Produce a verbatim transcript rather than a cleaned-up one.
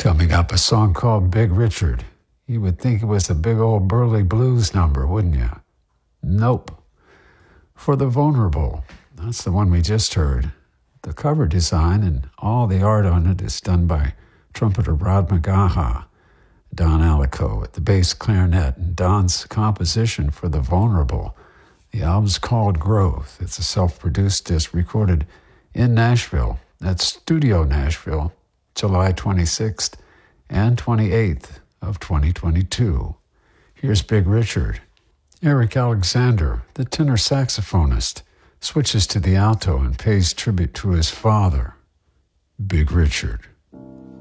Coming up, a song called Big Richard. You would think it was a big old burly blues number, wouldn't you? Nope. For the Vulnerable, that's the one we just heard. The cover design and all the art on it is done by trumpeter Rod McGaha, Don Alico at the bass clarinet, and Don's composition for The Vulnerable. The album's called Growth. It's a self-produced disc recorded in Nashville, at Studio Nashville, July twenty-sixth and twenty-eighth of twenty twenty-two. Here's Big Richard. Eric Alexander, the tenor saxophonist, switches to the alto and pays tribute to his father, Big Richard.